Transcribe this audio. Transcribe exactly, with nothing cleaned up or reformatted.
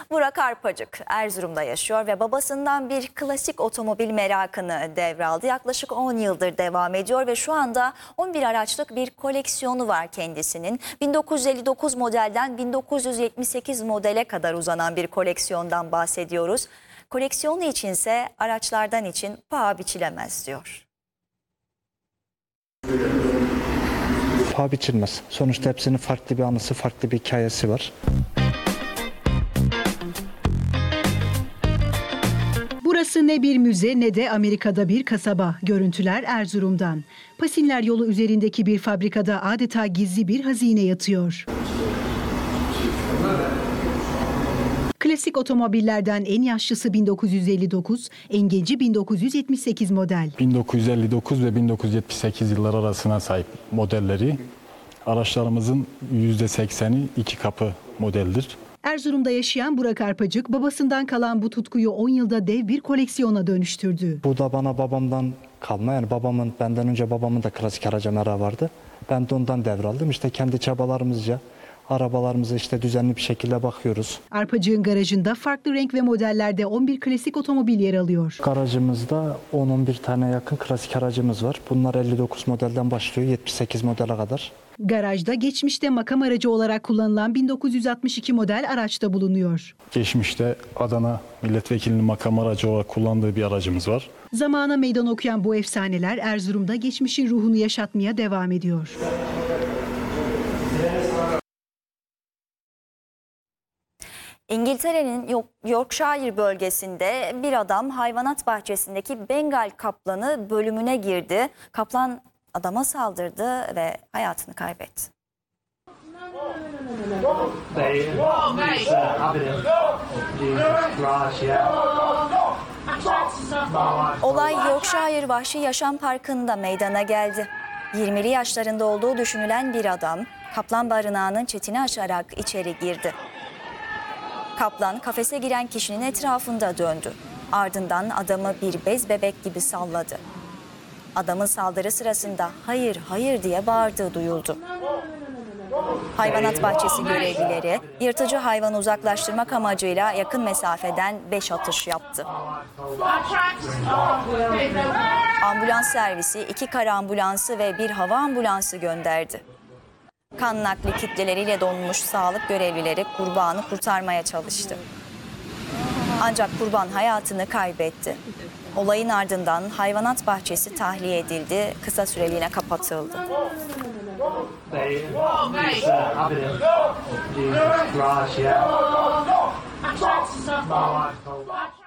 Burak Arpacık Erzurum'da yaşıyor ve babasından bir klasik otomobil merakını devraldı. Yaklaşık on yıldır devam ediyor ve şu anda on bir araçlık bir koleksiyonu var kendisinin. bin dokuz yüz elli dokuz modelden bin dokuz yüz yetmiş sekiz modele kadar uzanan bir koleksiyondan bahsediyoruz. Koleksiyonu içinse araçlardan için paha biçilemez diyor. Paha biçilmez. Sonuçta hepsinin farklı bir anısı, farklı bir hikayesi var. Burası ne bir müze ne de Amerika'da bir kasaba. Görüntüler Erzurum'dan. Pasinler yolu üzerindeki bir fabrikada adeta gizli bir hazine yatıyor. Klasik otomobillerden en yaşlısı bin dokuz yüz elli dokuz, en genci bin dokuz yüz yetmiş sekiz model. bin dokuz yüz elli dokuz ve bin dokuz yüz yetmiş sekiz yılları arasına sahip modelleri. Araçlarımızın yüzde sekseni iki kapı modeldir. Erzurum'da yaşayan Burak Arpacık babasından kalan bu tutkuyu on yılda dev bir koleksiyona dönüştürdü. Bu da bana babamdan kalma. Yani babamın, benden önce babamın da klasik araca merakı vardı. Ben de ondan devraldım. İşte kendi çabalarımızca arabalarımıza işte düzenli bir şekilde bakıyoruz. Arpacık'ın garajında farklı renk ve modellerde on bir klasik otomobil yer alıyor. Garajımızda on on bir tane yakın klasik aracımız var. Bunlar elli dokuz modelden başlıyor yetmiş sekiz modele kadar. Garajda geçmişte makam aracı olarak kullanılan bin dokuz yüz altmış iki model araçta bulunuyor. Geçmişte Adana milletvekilinin makam aracı olarak kullandığı bir aracımız var. Zamana meydan okuyan bu efsaneler Erzurum'da geçmişin ruhunu yaşatmaya devam ediyor. İngiltere'nin Yorkshire bölgesinde bir adam hayvanat bahçesindeki Bengal kaplanı bölümüne girdi. Kaplan adama saldırdı ve hayatını kaybetti. Olay Yorkshire Vahşi Yaşam Parkı'nda meydana geldi. yirmili yaşlarında olduğu düşünülen bir adam kaplan barınağının çitini aşarak içeri girdi. Kaplan kafese giren kişinin etrafında döndü. Ardından adamı bir bez bebek gibi salladı. Adamın saldırı sırasında hayır hayır diye bağırdığı duyuldu. Hayvanat bahçesi görevlileri yırtıcı hayvanı uzaklaştırmak amacıyla yakın mesafeden beş atış yaptı. Ambulans servisi iki kara ambulansı ve bir hava ambulansı gönderdi. Kan nakli kitleleriyle donmuş sağlık görevlileri kurbanı kurtarmaya çalıştı. Ancak kurban hayatını kaybetti. Olayın ardından hayvanat bahçesi tahliye edildi, kısa süreliğine kapatıldı. They,